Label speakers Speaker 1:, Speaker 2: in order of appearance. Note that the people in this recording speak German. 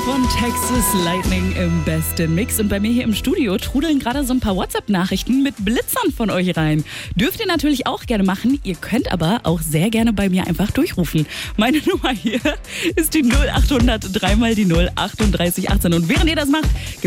Speaker 1: von Texas Lightning im besten Mix. Und bei mir hier im Studio trudeln gerade so ein paar WhatsApp-Nachrichten mit Blitzern von euch rein. Dürft ihr natürlich auch gerne machen. Ihr könnt aber auch sehr gerne bei mir einfach durchrufen. Meine Nummer hier ist die 0800 3 mal die 0 38 18. Und während ihr das macht,